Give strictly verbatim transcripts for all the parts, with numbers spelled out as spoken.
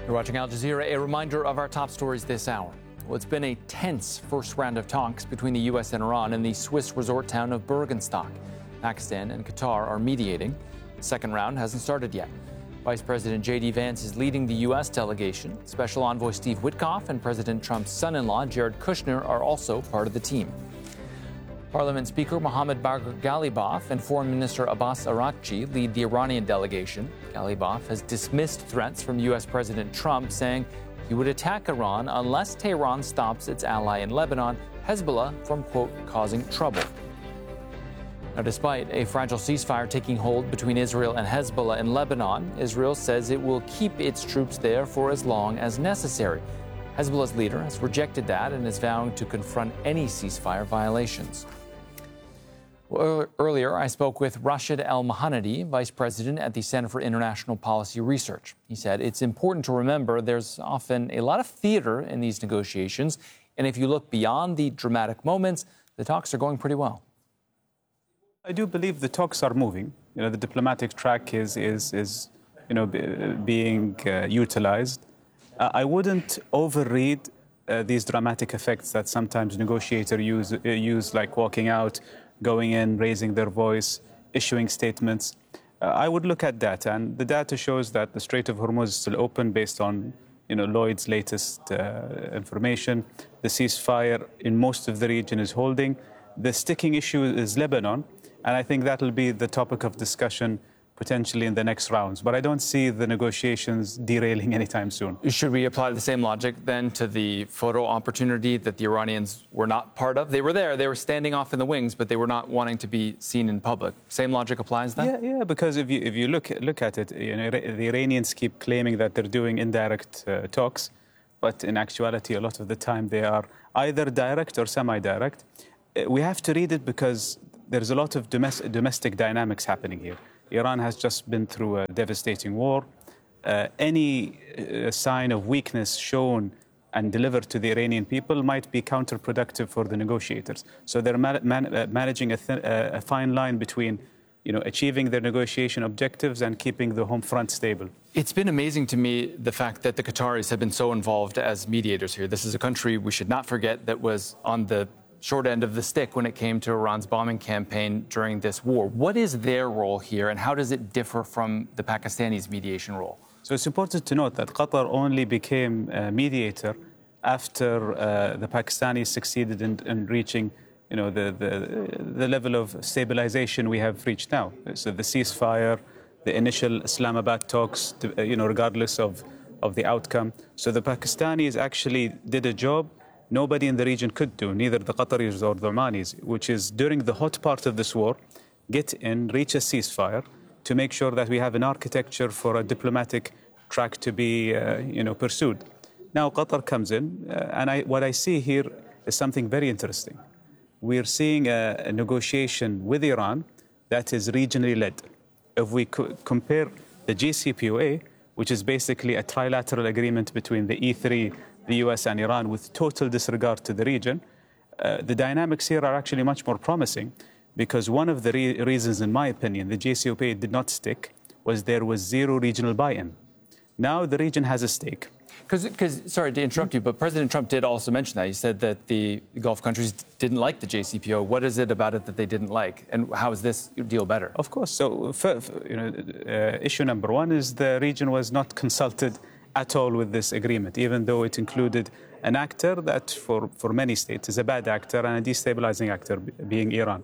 You're watching Al Jazeera. A reminder of our top stories this hour. Well, it's been a tense first round of talks between the U S and Iran in the Swiss resort town of Bergenstock. Pakistan and Qatar are mediating. The second round hasn't started yet. Vice President J D Vance is leading the U S delegation. Special Envoy Steve Witkoff and President Trump's son-in-law Jared Kushner are also part of the team. Parliament Speaker Mohammad Bagher Ghalibaf and Foreign Minister Abbas Araghchi lead the Iranian delegation. Ghalibaf has dismissed threats from U S President Trump, saying he would attack Iran unless Tehran stops its ally in Lebanon, Hezbollah, from, quote, causing trouble. Now, despite a fragile ceasefire taking hold between Israel and Hezbollah in Lebanon, Israel says it will keep its troops there for as long as necessary. Hezbollah's leader has rejected that and is vowing to confront any ceasefire violations. Well, earlier, I spoke with Rashid El-Mohanady, Vice President at the Center for International Policy Research. He said it's important to remember there's often a lot of theater in these negotiations, and if you look beyond the dramatic moments, the talks are going pretty well. I do believe the talks are moving. You know, the diplomatic track is, is, is you know, b- being uh, utilized. Uh, I wouldn't overread uh, these dramatic effects that sometimes negotiators use, uh, use, like walking out, going in, raising their voice, issuing statements. Uh, I would look at data, and the data shows that the Strait of Hormuz is still open based on, you know, Lloyd's latest uh, information. The ceasefire in most of the region is holding. The sticking issue is Lebanon, and I think that will be the topic of discussion potentially in the next rounds. But I don't see the negotiations derailing anytime soon. Should we apply the same logic then to the photo opportunity that the Iranians were not part of? They were there, they were standing off in the wings, but they were not wanting to be seen in public. Same logic applies then? Yeah, yeah, because if you if you look look at it, you know, the Iranians keep claiming that they're doing indirect uh, talks, but in actuality, a lot of the time they are either direct or semi-direct. Uh, we have to read it because there's a lot of domestic, domestic dynamics happening here. Iran has just been through a devastating war. Uh, any uh, sign of weakness shown and delivered to the Iranian people might be counterproductive for the negotiators. So they're man- man- uh, managing a, th- uh, a fine line between, you know, achieving their negotiation objectives and keeping the home front stable. It's been amazing to me the fact that the Qataris have been so involved as mediators here. This is a country we should not forget that was on the short end of the stick when it came to Iran's bombing campaign during this war. What is their role here, and how does it differ from the Pakistanis' mediation role? So it's important to note that Qatar only became a mediator after uh, the Pakistanis succeeded in, in reaching, you know, the, the the level of stabilization we have reached now. So the ceasefire, the initial Islamabad talks, you know, regardless of, of the outcome. So the Pakistanis actually did a job nobody in the region could do, neither the Qataris or the Omanis, which is during the hot part of this war, get in, reach a ceasefire to make sure that we have an architecture for a diplomatic track to be, uh, you know, pursued. Now Qatar comes in, uh, and I, what I see here is something very interesting. We're seeing a, a negotiation with Iran that is regionally led. If we co- compare the J C P O A, which is basically a trilateral agreement between the E three, the U S and Iran, with total disregard to the region, uh, the dynamics here are actually much more promising, because one of the re- reasons, in my opinion, the J C P O A did not stick was there was zero regional buy-in. Now the region has a stake. Because, sorry to interrupt you, but President Trump did also mention that. He said that the Gulf countries didn't like the J C P O A. What is it about it that they didn't like? And how is this deal better? Of course. So, for, for, you know, uh, issue number one is the region was not consulted at all with this agreement, even though it included an actor that for, for many states is a bad actor and a destabilizing actor, being Iran.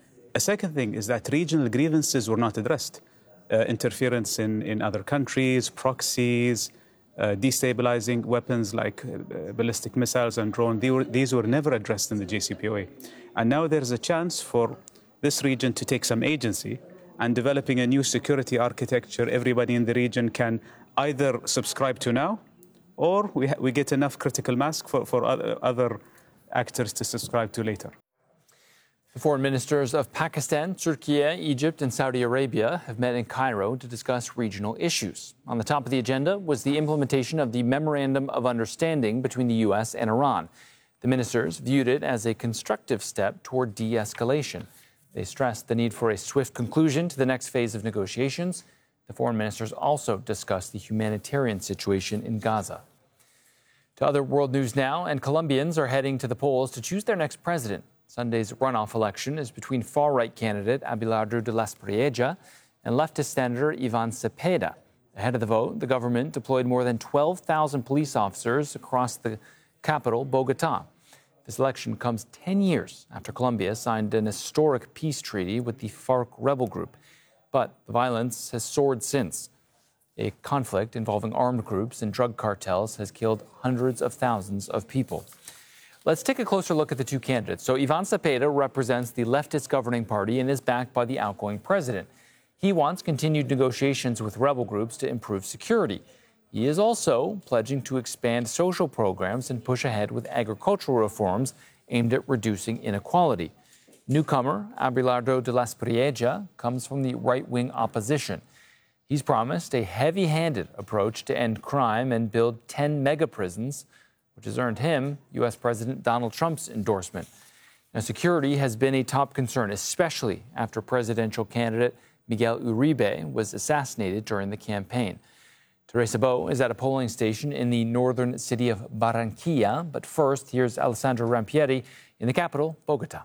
A second thing is that regional grievances were not addressed. Uh, interference in, in other countries, proxies, uh, destabilizing weapons like uh, ballistic missiles and drones, they were, these were never addressed in the J C P O A. And now there's a chance for this region to take some agency and developing a new security architecture everybody in the region can either subscribe to now, or we, ha- we get enough critical mass for, for other, other actors to subscribe to later. The foreign ministers of Pakistan, Turkey, Egypt, and Saudi Arabia have met in Cairo to discuss regional issues. On the top of the agenda was the implementation of the Memorandum of Understanding between the U S and Iran. The ministers viewed it as a constructive step toward de-escalation. They stressed the need for a swift conclusion to the next phase of negotiations. The foreign ministers also discussed the humanitarian situation in Gaza. To other world news now, and Colombians are heading to the polls to choose their next president. Sunday's runoff election is between far-right candidate Abelardo de las Prieja and leftist Senator Ivan Cepeda. Ahead of the vote, the government deployed more than twelve thousand police officers across the capital, Bogota. This election comes ten years after Colombia signed an historic peace treaty with the FARC rebel group. But the violence has soared since. A conflict involving armed groups and drug cartels has killed hundreds of thousands of people. Let's take a closer look at the two candidates. So Ivan Cepeda represents the leftist governing party and is backed by the outgoing president. He wants continued negotiations with rebel groups to improve security. He is also pledging to expand social programs and push ahead with agricultural reforms aimed at reducing inequality. Newcomer Abelardo de las Prieja comes from the right-wing opposition. He's promised a heavy-handed approach to end crime and build ten mega prisons, which has earned him U S President Donald Trump's endorsement. Now, security has been a top concern, especially after presidential candidate Miguel Uribe was assassinated during the campaign. Teresa Bo is at a polling station in the northern city of Barranquilla. But first, here's Alessandra Rampieri in the capital, Bogota.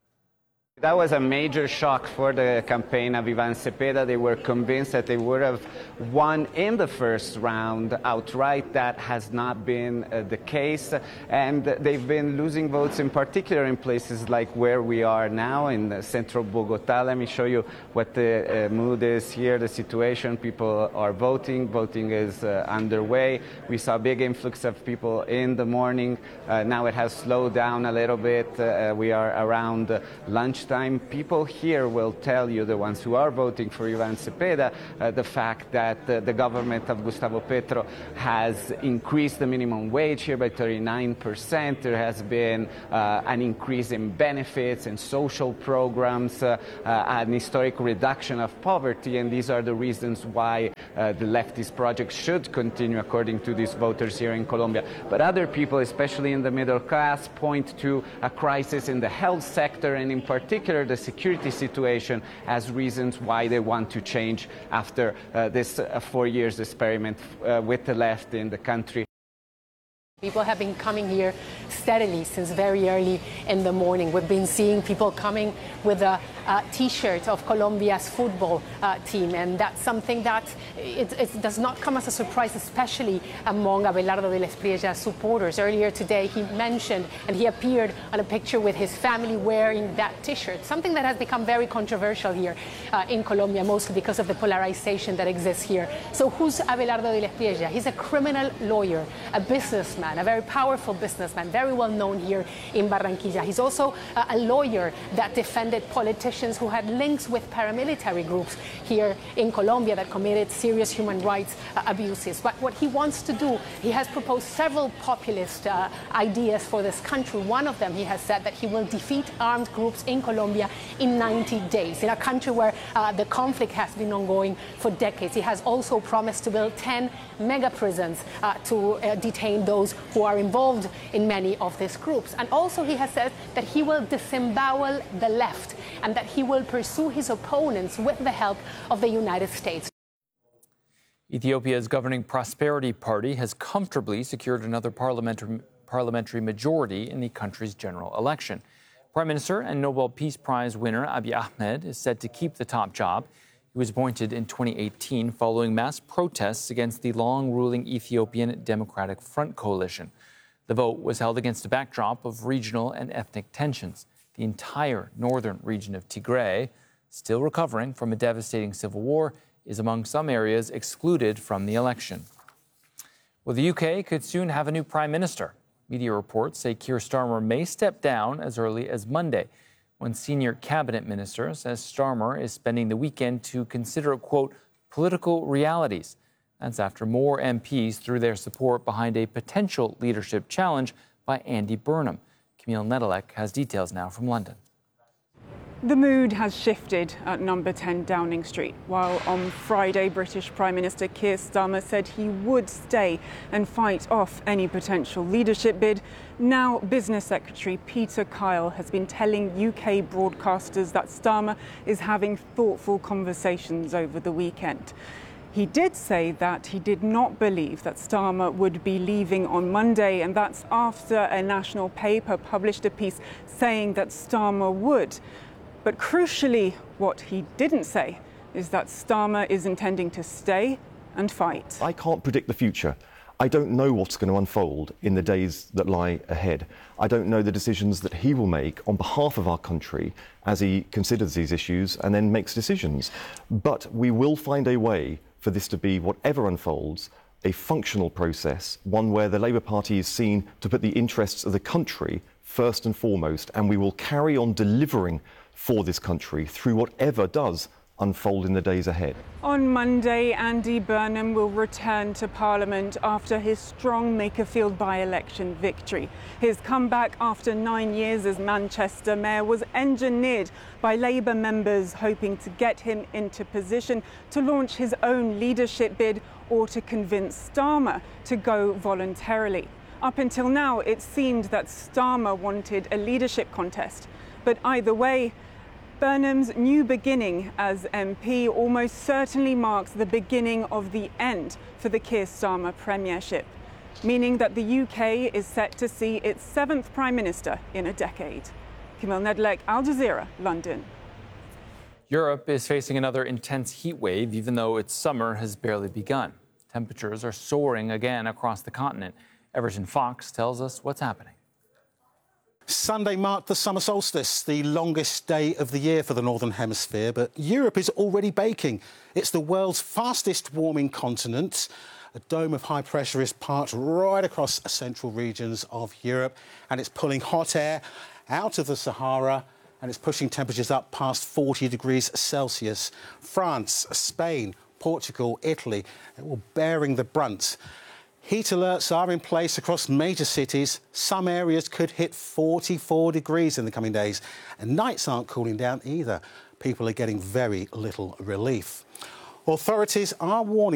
That was a major shock for the campaign of Ivan Cepeda. They were convinced that they would have won in the first round outright. That has not been uh, the case. And they've been losing votes, in particular in places like where we are now in central Bogota. Let me show you what the uh, mood is here, the situation. People are voting. Voting is uh, underway. We saw a big influx of people in the morning. Uh, now it has slowed down a little bit. Uh, we are around uh, lunchtime. People here will tell you, the ones who are voting for Ivan Cepeda, uh, the fact that uh, the government of Gustavo Petro has increased the minimum wage here by thirty-nine percent. There has been uh, an increase in benefits and social programs, uh, uh, an historic reduction of poverty, and these are the reasons why uh, the leftist project should continue, according to these voters here in Colombia. But other people, especially in the middle class, point to a crisis in the health sector and in particular the security situation as reasons why they want to change after uh, this uh, four years experiment uh, with the left in the country. People have been coming here steadily since very early in the morning. We've been seeing people coming with a, a T-shirt of Colombia's football uh, team, and that's something that it, it does not come as a surprise, especially among Abelardo de las Prieja's supporters. Earlier today, he mentioned and he appeared on a picture with his family wearing that T-shirt, something that has become very controversial here uh, in Colombia, mostly because of the polarization that exists here. So who's Abelardo de las Prieja? He's a criminal lawyer, a businessman, a very powerful businessman, very well known here in Barranquilla. He's also uh, a lawyer that defended politicians who had links with paramilitary groups here in Colombia that committed serious human rights uh, abuses. But what he wants to do, he has proposed several populist uh, ideas for this country. One of them, he has said that he will defeat armed groups in Colombia in ninety days, in a country where uh, the conflict has been ongoing for decades. He has also promised to build ten mega prisons uh, to uh, detain those who are involved in many of these groups. And also he has said that he will disembowel the left and that he will pursue his opponents with the help of the United States. Ethiopia's governing Prosperity Party has comfortably secured another parliamentary, parliamentary majority in the country's general election. Prime Minister and Nobel Peace Prize winner Abiy Ahmed is set to keep the top job. He was appointed in twenty eighteen following mass protests against the long-ruling Ethiopian Democratic Front coalition. The vote was held against a backdrop of regional and ethnic tensions. The entire northern region of Tigray, still recovering from a devastating civil war, is among some areas excluded from the election. Well, the U K could soon have a new prime minister. Media reports say Keir Starmer may step down as early as Monday. One senior cabinet minister says Starmer is spending the weekend to consider, quote, political realities. That's after more M Ps threw their support behind a potential leadership challenge by Andy Burnham. Camille Nedelec has details now from London. The mood has shifted at number ten Downing Street. While on Friday, British Prime Minister Keir Starmer said he would stay and fight off any potential leadership bid, now Business Secretary Peter Kyle has been telling U K broadcasters that Starmer is having thoughtful conversations over the weekend. He did say that he did not believe that Starmer would be leaving on Monday, and that's after a national paper published a piece saying that Starmer would. But crucially, what he didn't say is that Starmer is intending to stay and fight. I can't predict the future. I don't know what's going to unfold in the days that lie ahead. I don't know the decisions that he will make on behalf of our country as he considers these issues and then makes decisions. But we will find a way for this to be, whatever unfolds, a functional process, one where the Labour Party is seen to put the interests of the country first and foremost, and we will carry on delivering for this country through whatever does unfold in the days ahead. On Monday, Andy Burnham will return to Parliament after his strong Makerfield by-election victory. His comeback after nine years as Manchester Mayor was engineered by Labour members hoping to get him into position to launch his own leadership bid or to convince Starmer to go voluntarily. Up until now, it seemed that Starmer wanted a leadership contest. But either way, Burnham's new beginning as M P almost certainly marks the beginning of the end for the Keir Starmer premiership, meaning that the U K is set to see its seventh Prime Minister in a decade. Camille Nedlek, Al Jazeera, London. Europe is facing another intense heat wave, even though its summer has barely begun. Temperatures are soaring again across the continent. Everton Fox tells us what's happening. Sunday marked the summer solstice, the longest day of the year for the Northern Hemisphere, but Europe is already baking. It's the world's fastest warming continent. A dome of high pressure is parked right across central regions of Europe, and it's pulling hot air out of the Sahara, and it's pushing temperatures up past forty degrees Celsius. France, Spain, Portugal, Italy, they're all bearing the brunt. Heat alerts are in place across major cities. Some areas could hit forty-four degrees in the coming days. And nights aren't cooling down either. People are getting very little relief. Authorities are warning